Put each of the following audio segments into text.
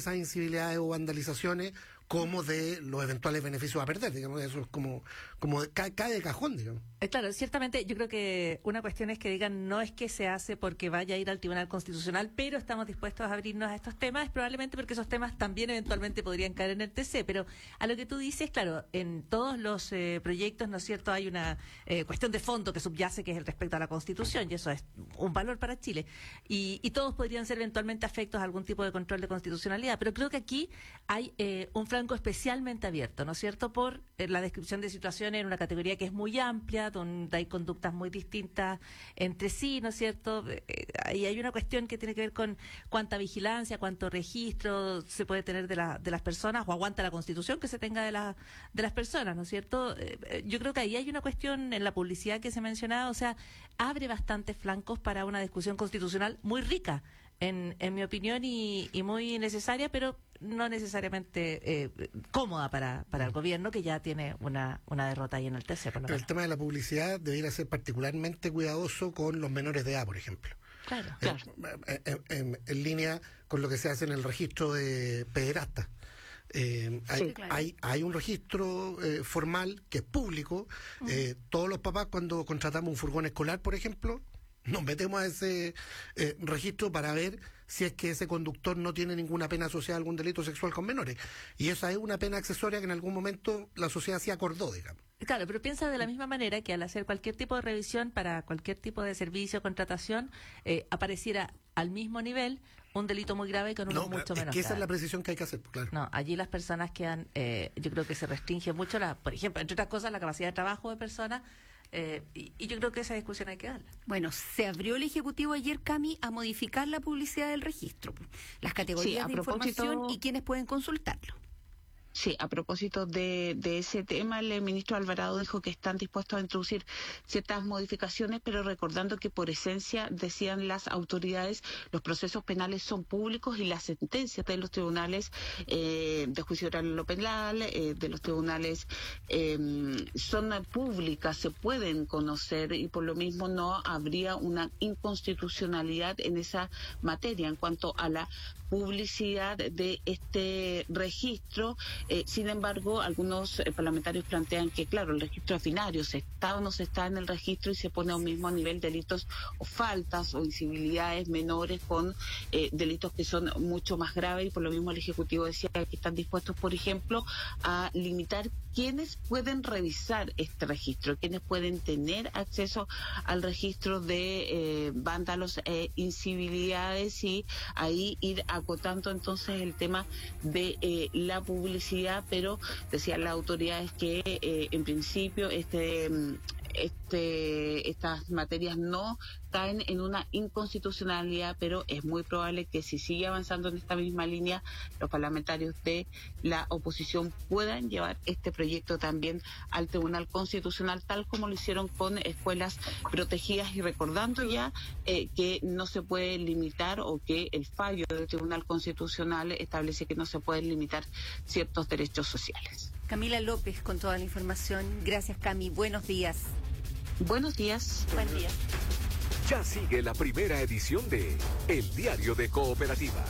esas incivilidades o vandalizaciones como de los eventuales beneficios a perder, digamos, eso es como cae de cajón, digamos. Claro, ciertamente yo creo que una cuestión es que digan no es que se hace porque vaya a ir al Tribunal Constitucional, pero estamos dispuestos a abrirnos a estos temas, probablemente porque esos temas también eventualmente podrían caer en el TC, pero a lo que tú dices, claro, en todos los proyectos, ¿no es cierto?, hay una cuestión de fondo que subyace, que es el respecto a la Constitución, y eso es un valor para Chile, y todos podrían ser eventualmente afectos a algún tipo de control de constitucionalidad, pero creo que aquí hay un flanco especialmente abierto, ¿no es cierto?, por la descripción de situaciones en una categoría que es muy amplia, donde hay conductas muy distintas entre sí, ¿no es cierto? Ahí hay una cuestión que tiene que ver con cuánta vigilancia, cuánto registro se puede tener de las personas, o aguanta la Constitución que se tenga de las personas, ¿no es cierto? Yo creo que ahí hay una cuestión en la publicidad que se mencionaba, o sea, abre bastantes flancos para una discusión constitucional muy rica, en mi opinión, y muy necesaria, pero no necesariamente cómoda para el gobierno, que ya tiene una derrota ahí en el TC. Pero el tema de la publicidad debería ser particularmente cuidadoso con los menores de edad, por ejemplo. Claro. En línea con lo que se hace en el registro de pederastas. Hay un registro formal que es público. Todos los papás, cuando contratamos un furgón escolar, por ejemplo, nos metemos a ese registro para ver si es que ese conductor no tiene ninguna pena asociada a algún delito sexual con menores. Y esa es una pena accesoria que en algún momento la sociedad sí acordó, digamos. Claro, pero piensa de la misma manera que al hacer cualquier tipo de revisión para cualquier tipo de servicio o contratación, apareciera al mismo nivel un delito muy grave con uno mucho menos grave. Esa grave. Es la precisión que hay que hacer, claro. No, allí las personas quedan, yo creo que se restringe mucho, por ejemplo, entre otras cosas, la capacidad de trabajo de personas. Y yo creo que esa discusión hay que darla. Bueno, se abrió el Ejecutivo ayer, Cami, a modificar la publicidad del registro, las categorías de información y quienes pueden consultarlo. Sí, a propósito de ese tema, el ministro Alvarado dijo que están dispuestos a introducir ciertas modificaciones, pero recordando que por esencia, decían las autoridades, los procesos penales son públicos y las sentencias de los tribunales de juicio oral en lo penal, de los tribunales son públicas, se pueden conocer, y por lo mismo no habría una inconstitucionalidad en esa materia en cuanto a la publicidad de este registro. Sin embargo, algunos parlamentarios plantean que, claro, el registro es binario, se está o no se está en el registro, y se pone a un mismo nivel delitos o faltas o incivilidades menores con delitos que son mucho más graves, y por lo mismo el Ejecutivo decía que están dispuestos, por ejemplo, a limitar quiénes pueden revisar este registro, quiénes pueden tener acceso al registro de vándalos e incivilidades, y ahí ir acotando entonces el tema de la publicidad, pero decían las autoridades que en principio estas materias no caen en una inconstitucionalidad, pero es muy probable que si sigue avanzando en esta misma línea, los parlamentarios de la oposición puedan llevar este proyecto también al Tribunal Constitucional, tal como lo hicieron con escuelas protegidas, y recordando ya que no se puede limitar, o que el fallo del Tribunal Constitucional establece que no se pueden limitar ciertos derechos sociales. Camila López con toda la información. Gracias, Cami. Buenos días. Buenos días. Buen día. Ya sigue la primera edición de El Diario de Cooperativa.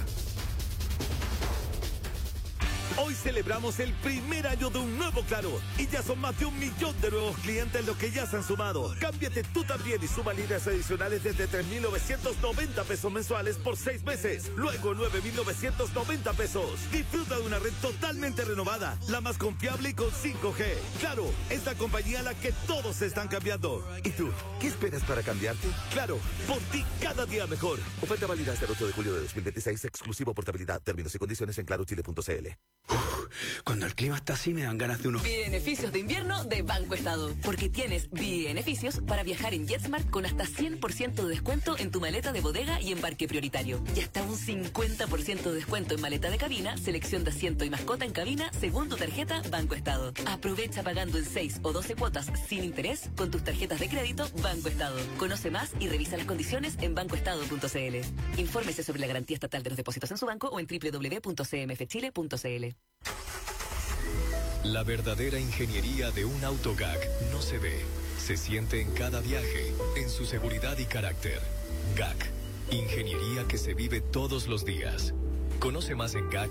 Hoy celebramos el primer año de un nuevo Claro, y ya son más de 1 millón de nuevos clientes los que ya se han sumado. Cámbiate tú también y suma líneas adicionales desde 3,990 pesos mensuales por 6 meses. Luego 9,990 pesos. Disfruta de una red totalmente renovada, la más confiable y con 5G. Claro, es la compañía a la que todos se están cambiando. ¿Y tú? ¿Qué esperas para cambiarte? Claro, por ti cada día mejor. Oferta válida hasta el 8 de julio de 2026, exclusivo portabilidad. Términos y condiciones en clarochile.cl. Cuando el clima está así me dan ganas de unos beneficios de invierno de Banco Estado, porque tienes beneficios para viajar en JetSmart con hasta 100% de descuento en tu maleta de bodega y embarque prioritario, y hasta un 50% de descuento en maleta de cabina, selección de asiento y mascota en cabina según tu tarjeta Banco Estado. Aprovecha pagando en 6 o 12 cuotas sin interés con tus tarjetas de crédito Banco Estado. Conoce más y revisa las condiciones en bancoestado.cl. Infórmese sobre la garantía estatal de los depósitos en su banco o en www.cmfchile.cl. La verdadera ingeniería de un auto GAC no se ve, se siente en cada viaje, en su seguridad y carácter. GAC, ingeniería que se vive todos los días. Conoce más en GAC.